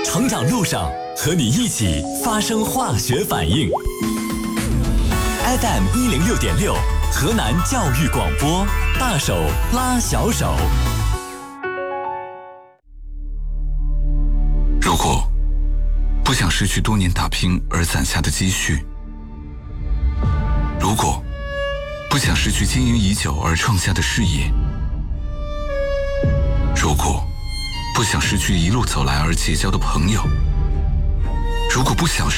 成长路上和你一起发生化学反应。FM 106.6，河南教育广播，大手拉小手。 如果不想失去多年打拼而攒下的积蓄，如果不想失去经营已久而创下的事业，如果不想失去一路走来而结交的朋友，如果不想